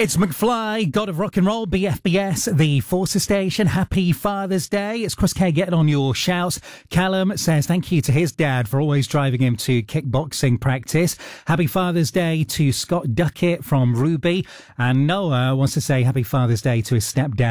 It's McFly, God of Rock and Roll, BFBS, the Forces Station. Happy Father's Day. It's Chris K getting on your shouts. Callum says thank you to his dad for always driving him to kickboxing practice. Happy Father's Day to Scott Duckett from Ruby. And Noah wants to say happy Father's Day to his stepdad.